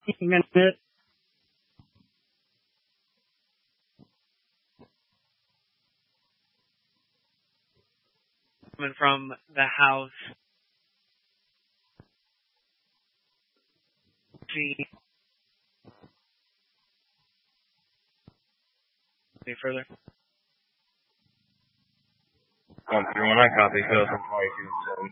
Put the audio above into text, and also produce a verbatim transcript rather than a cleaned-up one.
minute. Coming from the house. G. Any further? one three one, I copy. Code from twenty-two seven.